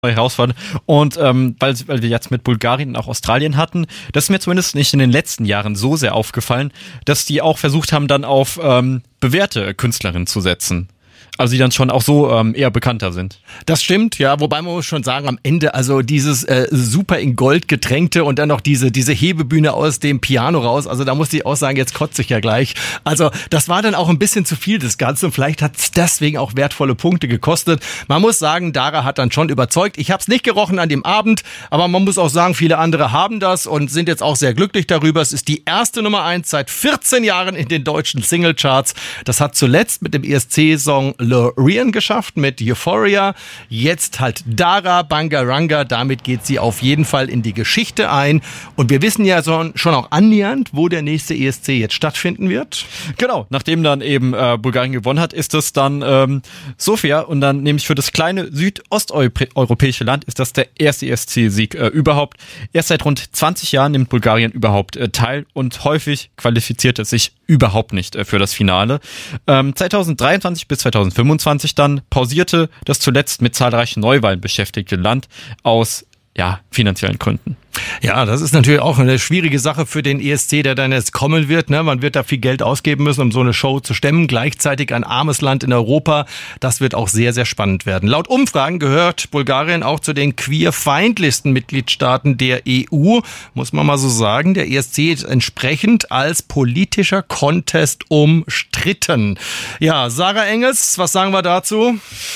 herausfordern. Und weil wir jetzt mit Bulgarien und auch Australien hatten, das ist mir zumindest nicht in den letzten Jahren so sehr aufgefallen, dass die auch versucht haben, dann auf bewährte Künstlerinnen zu setzen. Also die dann schon auch so eher bekannter sind. Das stimmt, ja, wobei man muss schon sagen, am Ende, also dieses super in Gold getränkte und dann noch diese Hebebühne aus dem Piano raus, also da musste ich auch sagen, jetzt kotze ich ja gleich. Also das war dann auch ein bisschen zu viel, das Ganze, und vielleicht hat es deswegen auch wertvolle Punkte gekostet. Man muss sagen, Dara hat dann schon überzeugt. Ich habe es nicht gerochen an dem Abend, aber man muss auch sagen, viele andere haben das und sind jetzt auch sehr glücklich darüber. Es ist die erste Nummer 1 seit 14 Jahren in den deutschen Singlecharts. Das hat zuletzt mit dem ESC-Song Loreen geschafft mit Euphoria. Jetzt halt Dara Bangaranga. Damit geht sie auf jeden Fall in die Geschichte ein. Und wir wissen ja schon auch annähernd, wo der nächste ESC jetzt stattfinden wird. Genau, nachdem dann eben Bulgarien gewonnen hat, ist es dann Sofia. Und dann nämlich für das kleine südosteuropäische Land ist das der erste ESC-Sieg überhaupt. Erst seit rund 20 Jahren nimmt Bulgarien überhaupt teil und häufig qualifiziert es sich überhaupt nicht für das Finale. 2023 bis 2025 dann pausierte das zuletzt mit zahlreichen Neuwahlen beschäftigte Land aus finanziellen Gründen. Ja, das ist natürlich auch eine schwierige Sache für den ESC, der dann jetzt kommen wird. Ne? Man wird da viel Geld ausgeben müssen, um so eine Show zu stemmen. Gleichzeitig ein armes Land in Europa. Das wird auch sehr, sehr spannend werden. Laut Umfragen gehört Bulgarien auch zu den queerfeindlichsten Mitgliedstaaten der EU. Muss man mal so sagen. Der ESC ist entsprechend als politischer Contest umstritten. Ja, Sarah Engels, was sagen wir dazu?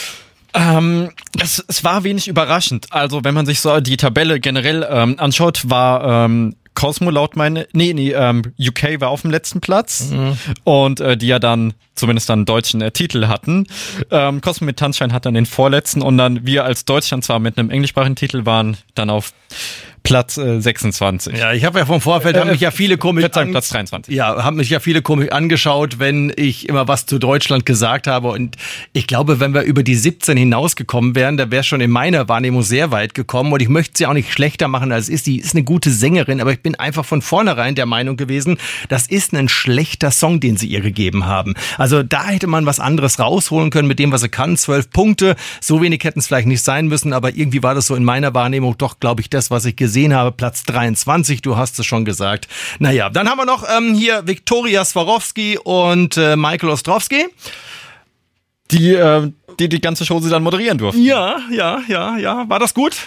Es war wenig überraschend. Also wenn man sich so die Tabelle generell anschaut, war Cosmo laut UK war auf dem letzten Platz und die ja dann zumindest dann einen deutschen Titel hatten. Cosmo mit Tanzschein hat dann den vorletzten und dann wir als Deutschland zwar mit einem englischsprachigen Titel waren dann auf Platz 26. Ja, ich habe ja vom Vorfeld, haben mich ja viele komisch Platz 23. Ja, haben mich ja viele komisch angeschaut, wenn ich immer was zu Deutschland gesagt habe, und ich glaube, wenn wir über die 17 hinausgekommen wären, da wäre schon in meiner Wahrnehmung sehr weit gekommen, und ich möchte sie auch nicht schlechter machen, als es ist. Die ist eine gute Sängerin, aber ich bin einfach von vornherein der Meinung gewesen, das ist ein schlechter Song, den sie ihr gegeben haben. Also da hätte man was anderes rausholen können mit dem, was sie kann. 12 Punkte, so wenig hätten es vielleicht nicht sein müssen, aber irgendwie war das so in meiner Wahrnehmung doch, glaube ich, das, was ich gesehen habe, Platz 23, du hast es schon gesagt. Naja, dann haben wir noch hier Viktoria Swarovski und Michael Ostrowski. Die ganze Show sie dann moderieren durften. Ja. War das gut?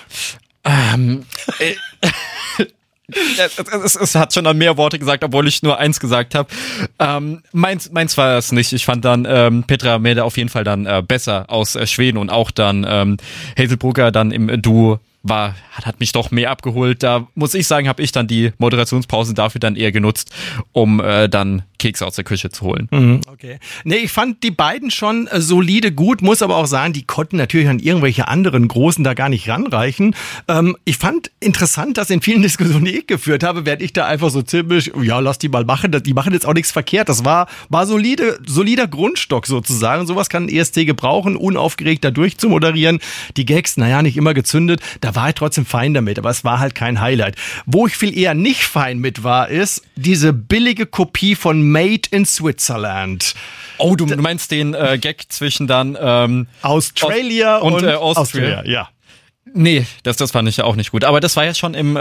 Es hat schon dann mehr Worte gesagt, obwohl ich nur eins gesagt habe. Meins war es nicht. Ich fand dann Petra Mede auf jeden Fall dann besser aus Schweden, und auch dann Hazel Brugger dann im Duo hat mich doch mehr abgeholt. Da muss ich sagen, habe ich dann die Moderationspausen dafür dann eher genutzt, um dann Kekse aus der Küche zu holen. Okay. Nee, ich fand die beiden schon solide gut, muss aber auch sagen, die konnten natürlich an irgendwelche anderen Großen da gar nicht ranreichen. Ich fand interessant, dass in vielen Diskussionen, die ich geführt habe, werde ich da einfach so ziemlich, ja, lass die mal machen, die machen jetzt auch nichts verkehrt. Das war solider Grundstock sozusagen. Sowas kann ein ESC gebrauchen, unaufgeregt da durchzumoderieren. Die Gags, nicht immer gezündet. Da war ich trotzdem fein damit, aber es war halt kein Highlight. Wo ich viel eher nicht fein mit war, ist diese billige Kopie von Made in Switzerland. Oh, du meinst den Gag zwischen dann Australia und Austria. Ja. Nee, das fand ich ja auch nicht gut. Aber das war ja schon im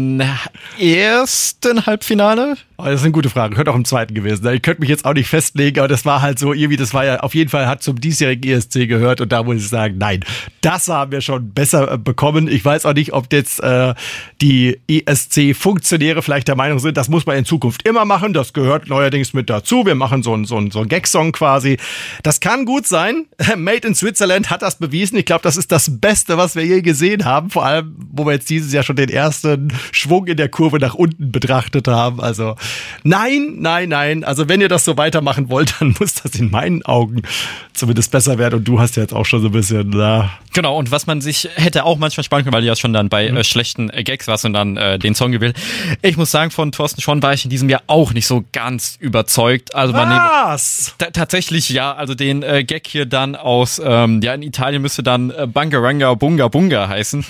ersten Halbfinale. Oh, das ist eine gute Frage. Könnte auch im zweiten gewesen sein. Ich könnte mich jetzt auch nicht festlegen, aber das war halt so irgendwie, das war ja auf jeden Fall, hat zum diesjährigen ESC gehört, und da muss ich sagen, nein, das haben wir schon besser bekommen. Ich weiß auch nicht, ob jetzt die ESC-Funktionäre vielleicht der Meinung sind, das muss man in Zukunft immer machen, das gehört neuerdings mit dazu. Wir machen so einen Gag-Song quasi. Das kann gut sein. Made in Switzerland hat das bewiesen. Ich glaube, das ist das Beste, was wir je gesehen haben, vor allem, wo wir jetzt dieses Jahr schon den ersten Schwung in der Kurve nach unten betrachtet haben. Also nein. Also wenn ihr das so weitermachen wollt, dann muss das in meinen Augen zumindest besser werden, und du hast ja jetzt auch schon so ein bisschen... Genau, und was man sich hätte auch manchmal sparen können, weil du ja schon dann bei schlechten Gags warst und dann den Song gewählt. Ich muss sagen, von Thorsten Schorn war ich in diesem Jahr auch nicht so ganz überzeugt. Also was? Tatsächlich ja, also den Gag hier dann aus, in Italien müsste dann Bangaranga Bunga Bunga heißen.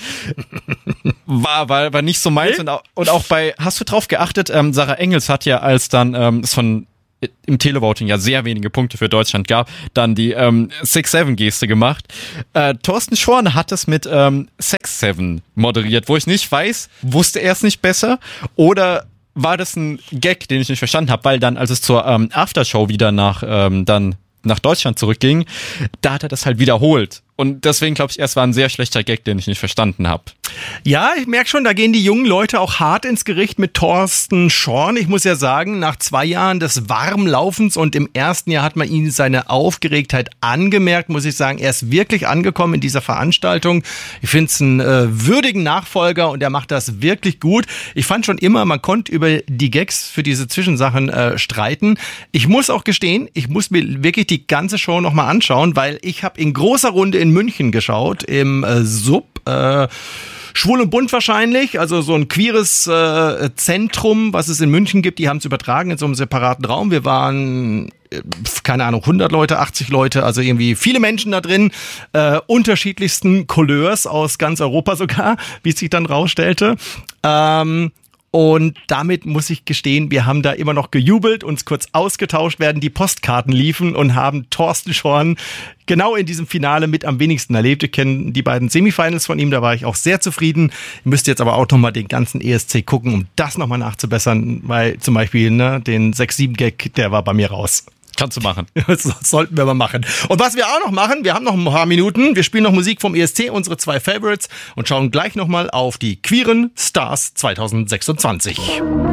War nicht so meins. Und auch bei, hast du drauf geachtet, Sarah Engels hat ja als dann es von im Televoting ja sehr wenige Punkte für Deutschland gab, dann die 6-7-Geste gemacht. Thorsten Schorn hat es mit 6-7 moderiert, wo ich nicht weiß, wusste er es nicht besser oder war das ein Gag, den ich nicht verstanden habe, weil dann, als es zur Aftershow wieder nach Deutschland zurückging, da hat er das halt wiederholt. Und deswegen glaube ich, es war ein sehr schlechter Gag, den ich nicht verstanden habe. Ja, ich merke schon, da gehen die jungen Leute auch hart ins Gericht mit Thorsten Schorn. Ich muss ja sagen, nach 2 Jahren des Warmlaufens und im ersten Jahr hat man ihm seine Aufgeregtheit angemerkt, muss ich sagen, er ist wirklich angekommen in dieser Veranstaltung. Ich finde es einen würdigen Nachfolger und er macht das wirklich gut. Ich fand schon immer, man konnte über die Gags für diese Zwischensachen streiten. Ich muss auch gestehen, ich muss mir wirklich die ganze Show nochmal anschauen, weil ich habe in großer Runde in München geschaut, im Sub, Schwul und Bunt wahrscheinlich, also so ein queeres Zentrum, was es in München gibt, die haben es übertragen in so einem separaten Raum. Wir waren, keine Ahnung, 100 Leute, 80 Leute, also irgendwie viele Menschen da drin, unterschiedlichsten Couleurs aus ganz Europa sogar, wie es sich dann rausstellte. Und damit muss ich gestehen, wir haben da immer noch gejubelt, uns kurz ausgetauscht, während die Postkarten liefen und haben Thorsten Schorn genau in diesem Finale mit am wenigsten erlebt. Wir kennen die beiden Semifinals von ihm, da war ich auch sehr zufrieden. Ihr müsst jetzt aber auch nochmal den ganzen ESC gucken, um das nochmal nachzubessern, weil zum Beispiel den 6-7-Gag, der war bei mir raus. Kannst du machen. Das sollten wir mal machen. Und was wir auch noch machen, wir haben noch ein paar Minuten, wir spielen noch Musik vom ESC, unsere 2 Favorites und schauen gleich nochmal auf die queeren Stars 2026.